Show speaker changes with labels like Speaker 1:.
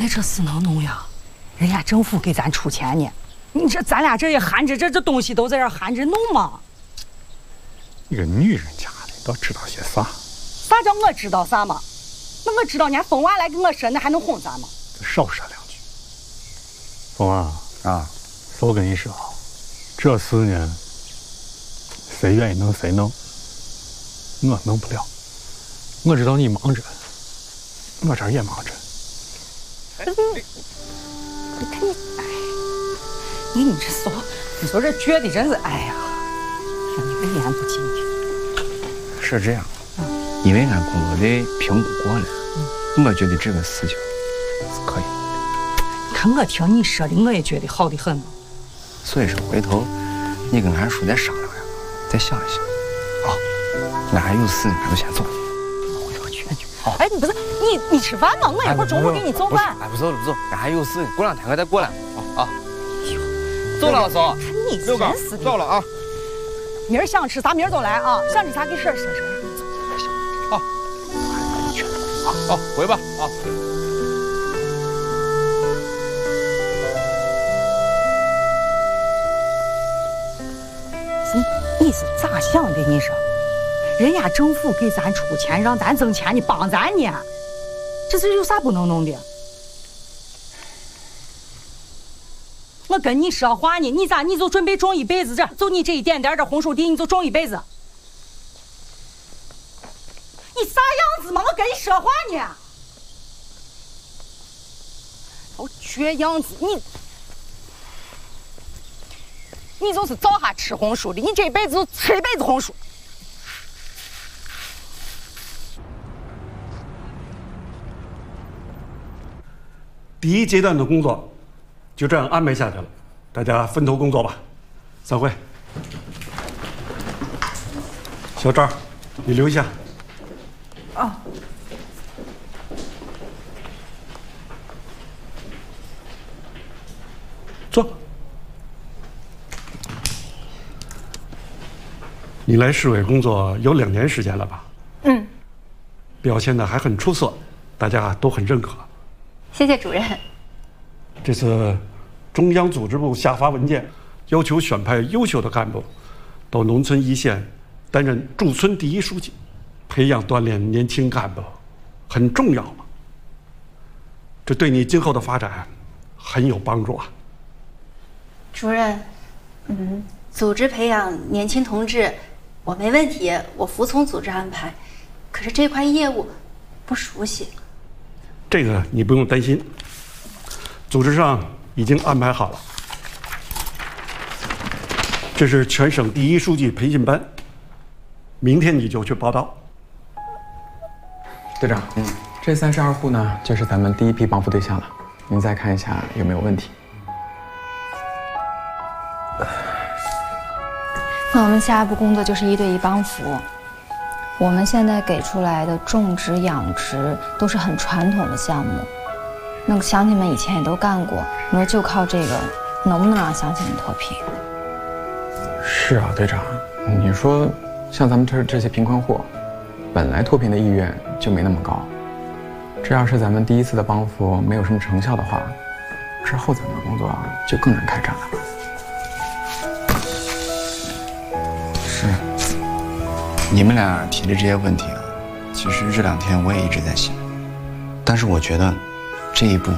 Speaker 1: 哎，这事能弄呀？人家政府给咱出钱呢，你这咱俩这也含着，这东西都在这含着，弄吗？
Speaker 2: 你个女人家的，都知道些啥？
Speaker 1: 啥叫我知道啥嘛？那我知道，人家疯娃来跟我说，那还能哄咱吗？
Speaker 2: 少说两句。疯娃啊，我跟你说，这事呢，谁愿意弄谁弄，我弄不了。我知道你忙着，我这儿也忙着。
Speaker 1: 你看你，哎，你这说，你说这倔的真是，哎呀，让你一言不进去。
Speaker 3: 是这样，因为俺工作的评估过了，我觉得这个事情是可以的。
Speaker 1: 你看我听你说的，我也觉得好的很。
Speaker 3: 所以说回头你跟俺叔再商量呀，再想一想。啊，俺还有事呢，俺就先走。
Speaker 1: 回头去。哎，你不是你吃饭吗？我一会儿中午给你做饭。
Speaker 3: 哎，不走，俺还有事，过两天我再过来。啊，走了，嫂。
Speaker 1: 你真是的。
Speaker 3: 走了啊。
Speaker 1: 明儿想吃啥，明儿就来啊！想吃啥给婶说。
Speaker 3: 好。好，回吧啊。
Speaker 1: 你是咋想的？你说，人家政府给咱出钱，让咱挣钱，你帮咱呢？这是有啥不能弄的？我跟你说话呢，你就准备种一辈子，就你这一点点的红薯地，你就种一辈子。你啥样子嘛？我跟你说话呢。我倔样子，你就是早哈吃红薯的，你这辈子就吃一辈子红薯。
Speaker 4: 第一阶段的工作就这样安排下去了，大家分头工作吧。散会。小赵，你留下。
Speaker 1: 哦。
Speaker 4: 坐。你来市委工作有2年时间了吧？
Speaker 5: 嗯。
Speaker 4: 表现得还很出色，大家都很认可。
Speaker 5: 谢谢主任。
Speaker 4: 这次中央组织部下发文件，要求选派优秀的干部到农村一线担任驻村第一书记，培养锻炼年轻干部，很重要嘛。这对你今后的发展很有帮助啊。
Speaker 5: 主任，组织培养年轻同志，我没问题，我服从组织安排。可是这块业务不熟悉。
Speaker 4: 这个你不用担心，组织上已经安排好了。这是全省第一书记培训班，明天你就去报到。
Speaker 6: 队长，这32户呢，就是咱们第一批帮扶对象了。您再看一下有没有问题。
Speaker 7: 那我们下一步工作就是1对1帮扶。我们现在给出来的种植、养殖都是很传统的项目，那个乡亲们以前也都干过。你说就靠这个，能不能让乡亲们脱贫？
Speaker 6: 是啊，队长，你说像咱们这些贫困户，本来脱贫的意愿就没那么高，这要是咱们第一次的帮扶没有什么成效的话，之后咱们的工作就更难开展了。
Speaker 3: 是，你们俩提的这些问题啊，其实这2天我也一直在想，但是我觉得这一步